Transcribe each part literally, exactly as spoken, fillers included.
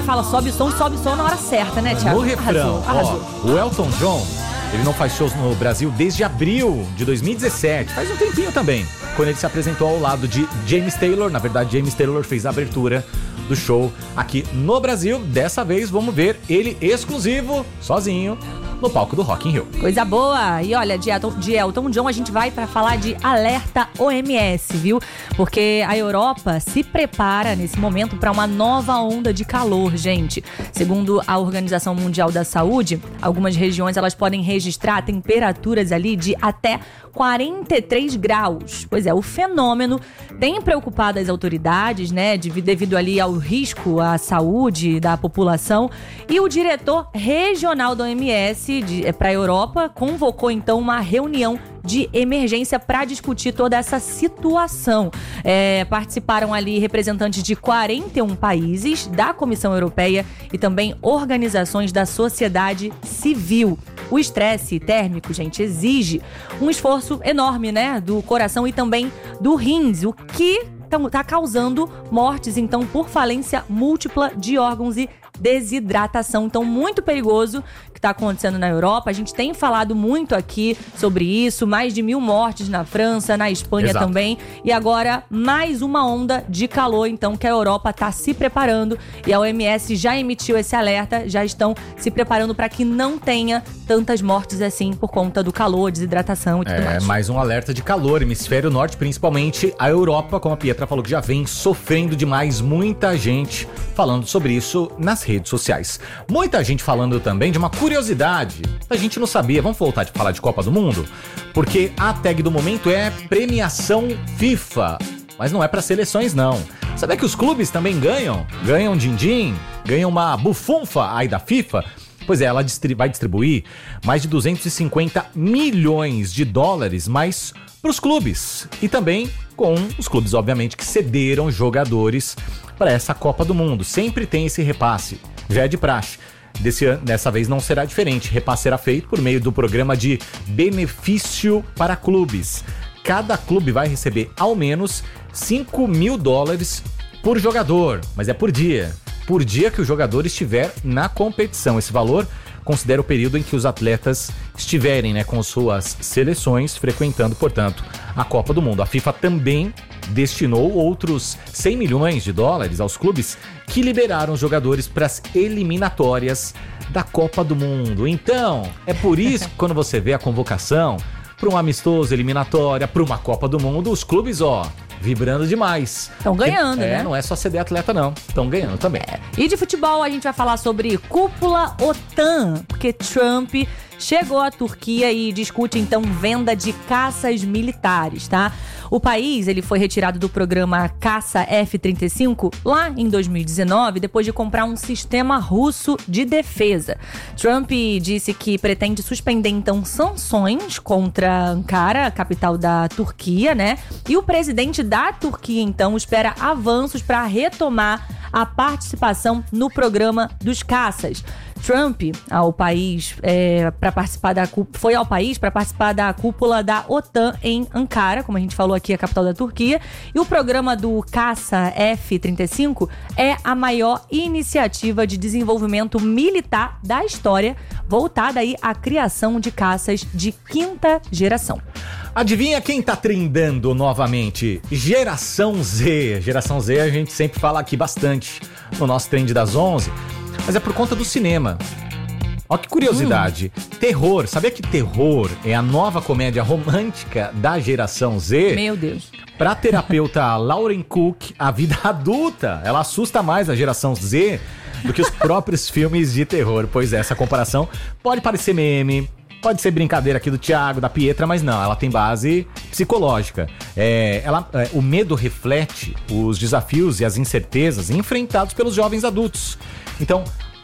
fala sobe o som, sobe o som na hora certa, né, Thiago? No refrão, arrasou, arrasou. Ó, o Elton John, ele não faz shows no Brasil desde abril de dois mil e dezessete, faz um tempinho também, quando ele se apresentou ao lado de James Taylor. Na verdade, James Taylor fez a abertura do show aqui no Brasil. Dessa vez vamos ver ele exclusivo, sozinho, no palco do Rock in Rio. Coisa boa! E olha, de Elton, de Elton John a gente vai para falar de alerta O M S, viu? Porque a Europa se prepara nesse momento para uma nova onda de calor, gente. Segundo a Organização Mundial da Saúde, algumas regiões elas podem registrar temperaturas ali de até quarenta e três graus. Pois é, o fenômeno tem preocupado as autoridades, né, devido ali ao risco à saúde da população. E o diretor regional da O M S para a Europa convocou então uma reunião de emergência para discutir toda essa situação. É, participaram ali representantes de quarenta e um países, da Comissão Europeia e também organizações da sociedade civil. O estresse térmico, gente, exige um esforço enorme, né, do coração e também do rins, o que está causando mortes, então, por falência múltipla de órgãos e desidratação. Então, muito perigoso que está acontecendo na Europa. A gente tem falado muito aqui sobre isso, mais de mil mortes na França, na Espanha Exato. também. E agora, mais uma onda de calor, então, que a Europa está se preparando. E a O M S já emitiu esse alerta, já estão se preparando para que não tenha tantas mortes assim por conta do calor, desidratação e tudo É, mais. mais um alerta de calor, hemisfério norte, principalmente a Europa, como a Pietra falou, que já vem sofrendo demais. Muita gente falando sobre isso nas redes sociais. Muita gente falando também de uma curiosidade. A gente não sabia, vamos voltar a falar de Copa do Mundo? Porque a tag do momento é premiação FIFA, mas não é para seleções não. Sabia que os clubes também ganham? Ganham din-din, ganham uma bufunfa aí da FIFA? Pois é, ela vai distribuir mais de duzentos e cinquenta milhões de dólares mais para os clubes. E também com os clubes, obviamente, que cederam jogadores para essa Copa do Mundo. Sempre tem esse repasse, já é de praxe. Desse ano, dessa vez não será diferente. Repasse será feito por meio do programa de benefício para clubes. Cada clube vai receber ao menos cinco mil dólares por jogador, mas é por dia. Por dia que o jogador estiver na competição. Esse valor considera o período em que os atletas estiverem, né, com suas seleções, frequentando, portanto, a Copa do Mundo. A FIFA também destinou outros cem milhões de dólares aos clubes que liberaram os jogadores para as eliminatórias da Copa do Mundo. Então, é por isso que quando você vê a convocação para um amistoso eliminatória, para uma Copa do Mundo, os clubes, ó, vibrando demais. Estão ganhando, é, né? Não é só ceder atleta, não. Estão ganhando também. É. E de futebol a gente vai falar sobre cúpula OTAN, porque Trump chegou à Turquia e discute então venda de caças militares, tá? O país, ele foi retirado do programa Caça F trinta e cinco lá em dois mil e dezenove, depois de comprar um sistema russo de defesa. Trump disse que pretende suspender então sanções contra Ankara, a capital da Turquia, né? E o presidente da Turquia então espera avanços para retomar a participação no programa dos caças. Trump ao país é, para participar da foi ao país para participar da cúpula da OTAN em Ankara, como a gente falou aqui, a capital da Turquia. E o programa do Caça F trinta e cinco é a maior iniciativa de desenvolvimento militar da história, voltada aí à criação de caças de quinta geração. Adivinha quem tá trendando novamente? Geração Z. Geração Z a gente sempre fala aqui bastante no nosso trend das onze, mas é por conta do cinema. Olha que curiosidade. Hum. Terror. Sabia que terror é a nova comédia romântica da Geração Z? Meu Deus. Pra terapeuta Lauren Cook, a vida adulta, ela assusta mais a Geração Z do que os próprios filmes de terror. Pois é, essa comparação pode parecer meme, pode ser brincadeira aqui do Thiago, da Pietra, mas não, ela tem base psicológica. É, ela, é, o medo reflete os desafios e as incertezas enfrentados pelos jovens adultos. Então,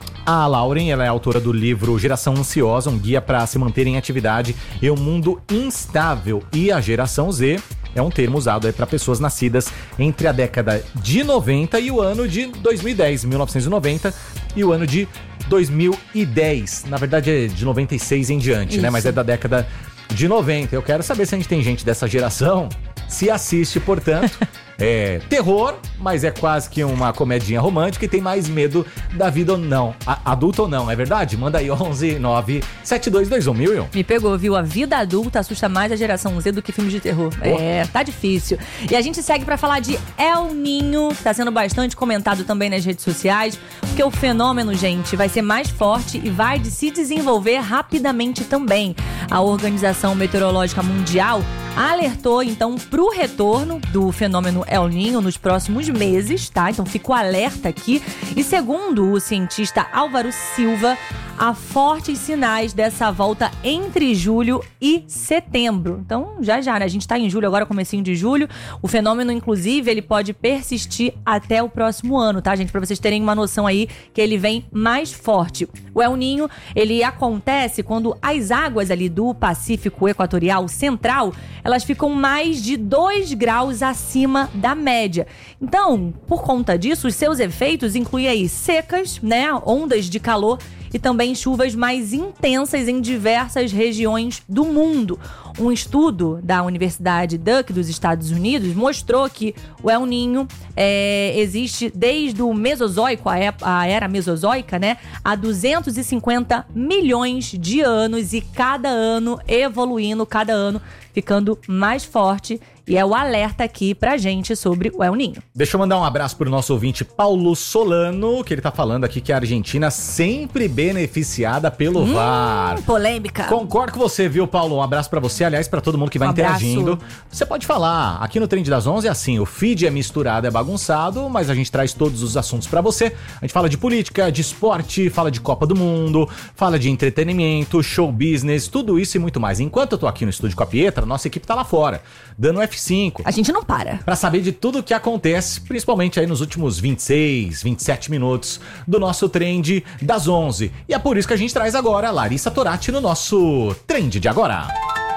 a Lauren, ela é autora do livro Geração Ansiosa, um guia para se manter em atividade em um mundo instável. E a Geração Z é um termo usado para pessoas nascidas entre a década de noventa e o ano de dois mil e dez, mil novecentos e noventa e o ano de dois mil e dez. Na verdade é de noventa e seis em diante, né? Mas é da década de noventa. Eu quero saber se a gente tem gente dessa geração se assiste, portanto. É terror, mas é quase que uma comedinha romântica e tem mais medo da vida ou não. A, adulta ou não, é verdade? Manda aí onze nove sete dois dois um mil. Me pegou, viu? A vida adulta assusta mais a geração Z do que filmes de terror. Oh. É, tá difícil. E a gente segue pra falar de El Niño, que tá sendo bastante comentado também nas redes sociais, porque o fenômeno, gente, vai ser mais forte e vai de se desenvolver rapidamente também. A Organização Meteorológica Mundial alertou, então, pro retorno do fenômeno El Niño nos próximos meses, tá? Então, fica o alerta aqui. E segundo o cientista Álvaro Silva, há fortes sinais dessa volta entre julho e setembro. Então, já já, né? A gente tá em julho agora, comecinho de julho. O fenômeno, inclusive, ele pode persistir até o próximo ano, tá, gente? Pra vocês terem uma noção aí que ele vem mais forte. O El Niño, ele acontece quando as águas ali do Pacífico Equatorial Central, elas ficam mais de dois graus acima da média. Então, por conta disso, os seus efeitos incluem aí secas, né? Ondas de calor e também chuvas mais intensas em diversas regiões do mundo. Um estudo da Universidade Duke dos Estados Unidos mostrou que o El Niño é, existe desde o Mesozoico, a, é, a era Mesozoica, né, há duzentos e cinquenta milhões de anos e cada ano evoluindo, cada ano ficando mais forte. E é o alerta aqui pra gente sobre o El Niño. Deixa eu mandar um abraço pro nosso ouvinte Paulo Solano, que ele tá falando aqui que a Argentina sempre beneficiada pelo hum, V A R. Polêmica. Concordo com você, viu, Paulo? Um abraço pra você, aliás, pra todo mundo que vai um interagindo. Você pode falar, aqui no Trend das onze é assim, o feed é misturado, é bagunçado, mas a gente traz todos os assuntos pra você. A gente fala de política, de esporte, fala de Copa do Mundo, fala de entretenimento, show business, tudo isso e muito mais. Enquanto eu tô aqui no estúdio com a Pietra, nossa equipe tá lá fora, dando F cinco. A gente não para. Pra saber de tudo o que acontece, principalmente aí nos últimos vinte e seis, vinte e sete minutos do nosso Trend das onze. E é por isso que a gente traz agora a Larissa Torati no nosso Trend de Agora.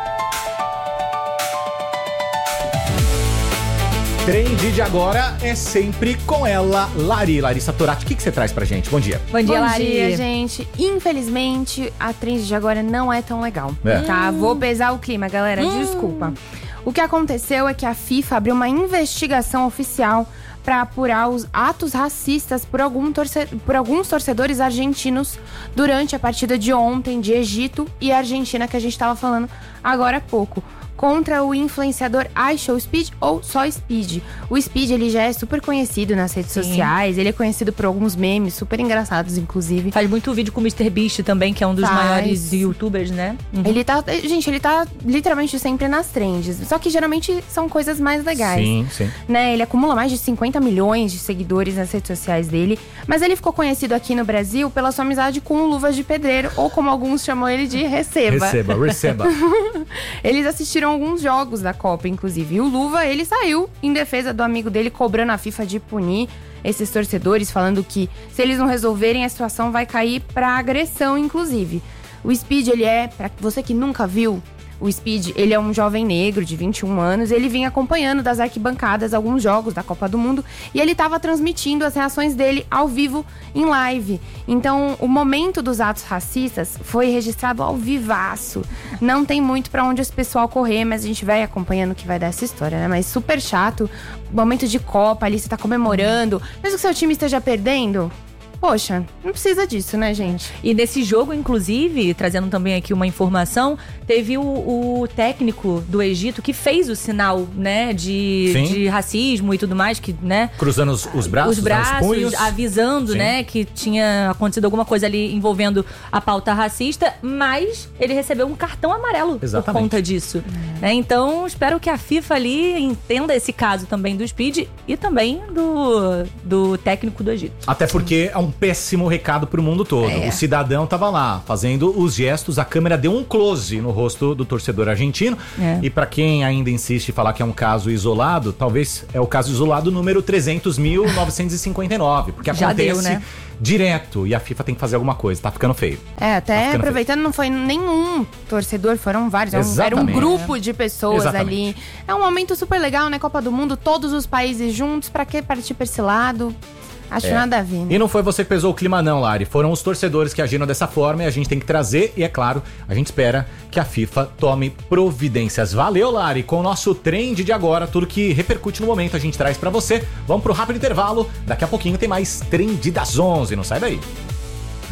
Trend de Agora é sempre com ela, Lari. Larissa Torati, o que, que você traz pra gente? Bom dia. Bom dia, Bom Lari. dia, gente. Infelizmente, a Trend de Agora não é tão legal, é. tá? Vou pesar o clima, galera, hum. desculpa. O que aconteceu é que a FIFA abriu uma investigação oficial para apurar os atos racistas por, algum torce- por alguns torcedores argentinos durante a partida de ontem de Egito e Argentina, que a gente estava falando agora há pouco, contra o influenciador iShowSpeed ou só Speed. O Speed, ele já é super conhecido nas redes Sim. sociais, ele é conhecido por alguns memes super engraçados, inclusive. Faz muito vídeo com o mister Beast também, que é um dos Faz. maiores youtubers, né? Uhum. Ele tá, gente, ele tá literalmente sempre nas trends, só que geralmente são coisas mais legais. Sim, sim. Né? Ele acumula mais de cinquenta milhões de seguidores nas redes sociais dele, mas ele ficou conhecido aqui no Brasil pela sua amizade com o Luvas de Pedreiro, ou como alguns chamam ele de Receba. Receba, receba. Eles assistiram alguns jogos da Copa, inclusive. E o Luva, ele saiu em defesa do amigo dele, cobrando a FIFA de punir esses torcedores, falando que se eles não resolverem, a situação vai cair pra agressão, inclusive. O Speed, ele é, pra você que nunca viu, o Speed, ele é um jovem negro de vinte e um anos, ele vinha acompanhando das arquibancadas alguns jogos da Copa do Mundo e ele estava transmitindo as reações dele ao vivo em live. Então, o momento dos atos racistas foi registrado ao vivaço. Não tem muito pra onde esse pessoal correr, mas a gente vai acompanhando o que vai dar essa história, né? Mas super chato, momento de Copa ali, você tá comemorando, mesmo que seu time esteja perdendo. Poxa, não precisa disso, né, gente? E nesse jogo, inclusive, trazendo também aqui uma informação, teve o, o técnico do Egito que fez o sinal, né, de, de racismo e tudo mais, que, né? Cruzando os, os braços, os braços, né, os punhos. Avisando, Sim. né, que tinha acontecido alguma coisa ali envolvendo a pauta racista, mas ele recebeu um cartão amarelo Exatamente. por conta disso. Hum. Né? Então, espero que a FIFA ali entenda esse caso também do Speed e também do, do técnico do Egito. Até porque é um um péssimo recado pro mundo todo. É. O cidadão tava lá fazendo os gestos, a câmera deu um close no rosto do torcedor argentino. É. E pra quem ainda insiste em falar que é um caso isolado, talvez é o caso isolado número trezentos mil novecentos e cinquenta e nove, porque Já acontece deu, né? direto e a FIFA tem que fazer alguma coisa, tá ficando feio. É, até tá aproveitando, feio. Não foi nenhum torcedor, foram vários, era um, era um grupo de pessoas Exatamente. ali. É um momento super legal, né? Copa do Mundo, todos os países juntos, pra que partir pra esse lado? Acho É. nada a ver, né? E não foi você que pesou o clima não, Lari. Foram os torcedores que agiram dessa forma e a gente tem que trazer. E é claro, a gente espera que a FIFA tome providências. Valeu, Lari. Com o nosso trend de agora, tudo que repercute no momento a gente traz pra você. Vamos pro rápido intervalo. Daqui a pouquinho tem mais Trend das onze. Não sai daí.